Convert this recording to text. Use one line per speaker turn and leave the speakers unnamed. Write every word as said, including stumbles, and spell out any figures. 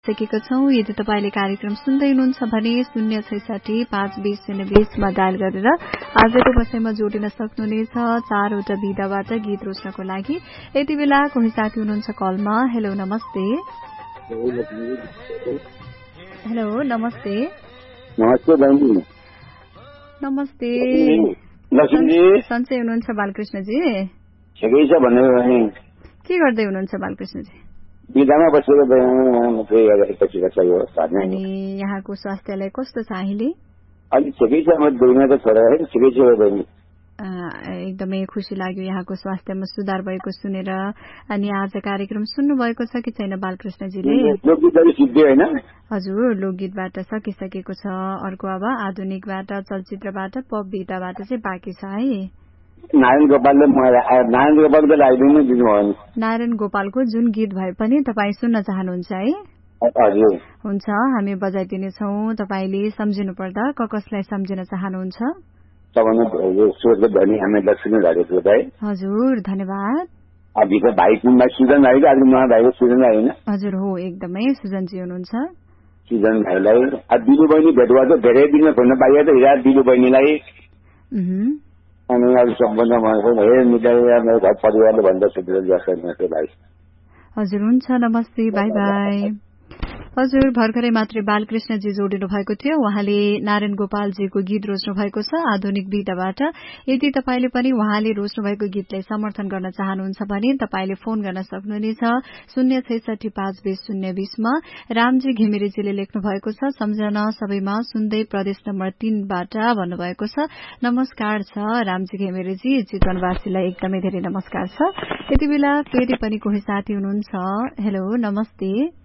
गरिसकेका छौं। यदि तपाईले कार्यक्रम सुन्दै हुनुहुन्छ भने शून्य छैसठी पाँच बीस शून्य बीसमा डायल गरेर आजको विषयमा जोडिन सक्नुहुनेछ। चारवटा विधाबाट गीत रोज्नको लागि यति बेला कोही साथी हुनुहुन्छ कलमा। हेलो नमस्ते। हेलो नमस्ते।
नमस्ते बहिनी।
नमस्ते।
लक्ष्मीजी
सन्चै हुनुहुन्छ बालकृष्णजी?
ठिकै छ भन्ने भने
के गर्दै हुनुहुन्छ बालकृष्णजी?
बिदामा बसेको
अनि यहाँको स्वास्थ्यलाई कस्तो छ अहिले?
अलिक ठिकै छ। म दुई महिना त छोडेर ठिकै छ बहिनी।
एकदमै खुसी लाग्यो यहाँको स्वास्थ्यमा सुधार भएको सुनेर। अनि आज कार्यक्रम सुन्नु भएको छ कि छैन बालकृष्णजीले?
लोकगीतहरू सिद्धि होइन?
हजुर, लोकगीतबाट सकिसकेको छ। अर्को अब आधुनिकबाट, चलचित्रबाट, पप गीतबाट चाहिँ बाँकी छ है।
नारायण गोपालले नारायण गोपालको लगाइदिनु दिनुभयो।
नारायण गोपालको जुन गीत भए पनि तपाईँ सुन्न चाहनुहुन्छ है?
हजुर
हुन्छ, हामी बजाइदिनेछौँ। तपाईँले सम्झिनु पर्दा क कसलाई सम्झिन चाहनुहुन्छ? हजुर धन्यवाद।
अभिको भाइ भाइ सुजन भाइ आज नयाँ भाइको सुजन भाइ होइन?
हजुर हो, एकदमै सुजनजी हुनुहुन्छ।
सुजन भाइलाई दिलु बहिनी भेट गर्दा धेरै दिनमा भेट्न पाइयो त हिरा दिलु बहिनीलाई। अनि अरू सबभन्दा हे मिठाई मेरो घर परिवारले भन्दा सुधेर जस्तो भाइ।
हजुर हुन्छ, नमस्ते, बाई बाई। हजुर, भर्खरै मात्रै बालकृष्णजी जोडिनु भएको थियो। उहाँले नारायण गोपालजीको गीत रोज्नु भएको छ आधुनिक विधाबाट। यदि तपाईले पनि उहाँले रोज्नु भएको गीतलाई समर्थन गर्न चाहनुहुन्छ भने तपाईले फोन गर्न सक्नुहुनेछ शून्य छैसठी पाँच बीस शून्य बीसमा। रामजी घिमिरेजीले लेख्नु भएको छ, सम्झना सबैमा सुन्दै प्रदेश नम्बर तीनबाट भन्नुभएको छ। नमस्कार छ रामजी घिमिरेजी, चितवनवासीलाई एकदमै धेरै नमस्कार छ। यति बेला फेरि पनि कोही साथी हुनुहुन्छ। हेलो नमस्ते।